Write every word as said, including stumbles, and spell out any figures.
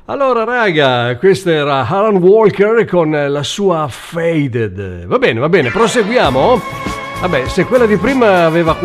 Allora raga, questo era Alan Walker con la sua Faded. Va bene, va bene, proseguiamo. Vabbè, se quella di prima aveva